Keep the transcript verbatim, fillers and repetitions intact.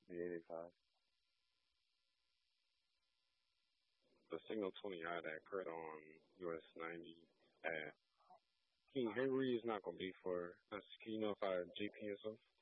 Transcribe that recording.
The eighty-five. The signal twenty I that occurred on U S ninety at King Henry is not gonna be for us. Can you know if our G P is off?